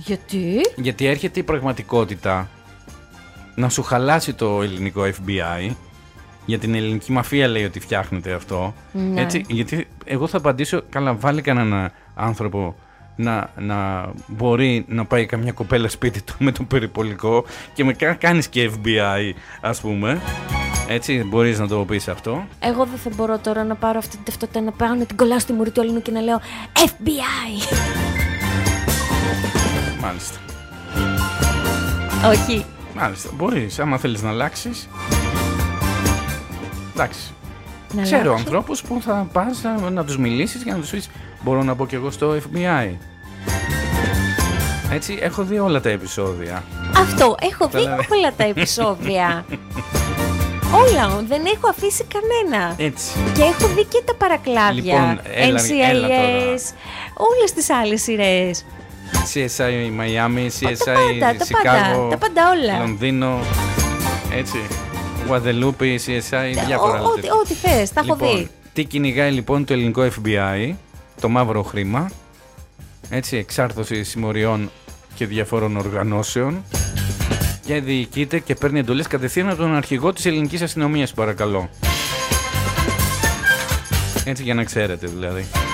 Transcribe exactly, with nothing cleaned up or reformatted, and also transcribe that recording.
Γιατί? Γιατί έρχεται η πραγματικότητα να σου χαλάσει το ελληνικό εφ μπι άι. Για την ελληνική μαφία λέει ότι φτιάχνεται αυτό. Ναι. Έτσι, γιατί εγώ θα απαντήσω, καλά, βάλει κανένα άνθρωπο να, να μπορεί να πάει καμιά κοπέλα σπίτι του με τον περιπολικό και με κάνεις και εφ μπι άι, ας πούμε. Έτσι, μπορείς να το πεις αυτό. Εγώ δεν θα μπορώ τώρα να πάρω αυτή την ταυτότητα, να πάω να την κολλάω στη μουρή του Ελλήνου και να λέω εφ μπι άι. Μάλιστα. Όχι. Μάλιστα, μπορείς, άμα θέλεις να αλλάξεις. Εντάξει. Να Ξέρω αλλάξω. ανθρώπους που θα πας να, να τους μιλήσεις για να τους πεις μπορώ να πω κι εγώ στο εφ μπι άι. Έτσι, έχω δει όλα τα επεισόδια. Αυτό, έχω δει Δηλαδή. όλα τα επεισόδια. Όλα, δεν έχω αφήσει κανένα. Έτσι. Και έχω δει και τα παρακλάδια. Λοιπόν, έλα- εν σι έι έλα τώρα. ες, όλες τις άλλες σειρές. σι ες άι Miami, σι ες Τα άι πάντα, τα Chicago, πάντα, τα πάντα όλα. Λονδίνο, έτσι, Guadeloupe, σι ες άι, διάφορα άλλα Ό,τι, τέτοια. ό,τι θες, τα έχω Λοιπόν, δει. τι κυνηγάει λοιπόν το ελληνικό εφ μπι άι, το μαύρο χρήμα, έτσι, εξάρτωση συμμοριών και διαφόρων οργανώσεων, και διοικείται και παίρνει εντολές κατευθείαν από τον αρχηγό της ελληνικής αστυνομίας, παρακαλώ. Έτσι, για να ξέρετε δηλαδή.